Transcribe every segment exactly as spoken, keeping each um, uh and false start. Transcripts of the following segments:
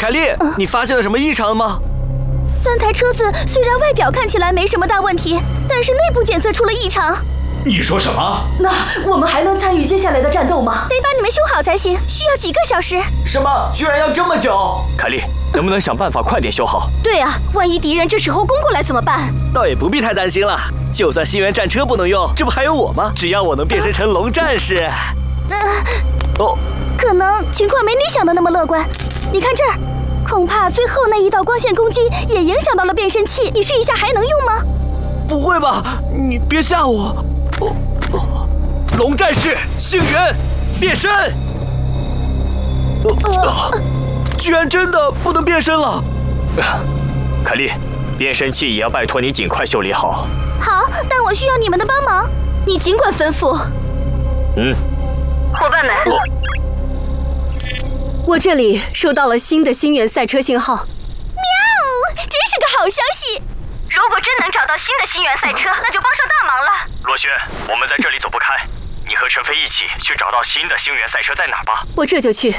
凯莉，嗯、你发现了什么异常了吗？ 三台车子虽然外表看起来没什么大问题，但是内部检测出了异常。 你说什么？ 那我们还能参与接下来的战斗吗？ 得把你们修好才行，需要几个小时。 什么？居然要这么久？ 凯莉，能不能想办法快点修好？ 对啊，万一敌人这时候攻过来怎么办？ 倒也不必太担心了，就算星源战车不能用，这不还有我吗？只要我能变身成龙战士。 呃， 哦， 可能情况没你想的那么乐观。你看这儿，恐怕最后那一道光线攻击也影响到了变身器，你试一下还能用吗？ 不会吧，你别吓我。哦哦，龙战士星源变身。呃呃、居然真的不能变身了。 凯莉，变身器也要拜托你尽快修理好。 好，但我需要你们的帮忙，你尽管吩咐。 嗯， 伙伴们， 我我这里收到了新的星源赛车信号。喵， 真是个好消息！ 如果真能找到新的星源赛车，那就帮上大忙了。 罗轩，我们在这里走不开，你和陈飞一起去找到新的星源赛车在哪吧。 我这就去。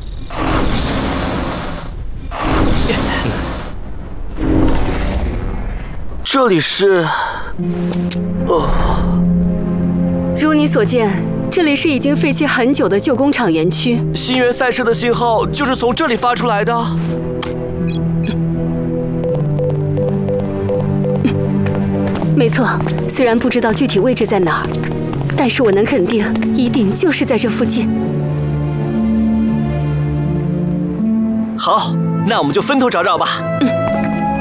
这里是……哦， 如你所见，这里是已经废弃很久的旧工厂园区。 星源赛车的信号就是从这里发出来的。 没错，虽然不知道具体位置在哪儿，但是我能肯定，一定就是在这附近。 好，那我们就分头找找吧。